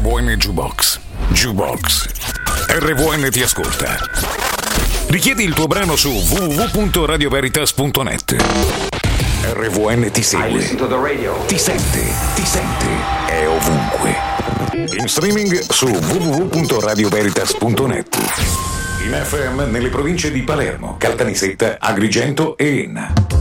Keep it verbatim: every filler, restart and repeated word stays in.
V N Jukebox. Jukebox. R V N ti ascolta. Richiedi il tuo brano su w w w punto radio veritas punto net. R V N ti segue, ti sente, ti sente, è ovunque. In streaming su w w w punto radio veritas punto net. In F M nelle province di Palermo, Caltanissetta, Agrigento e Enna.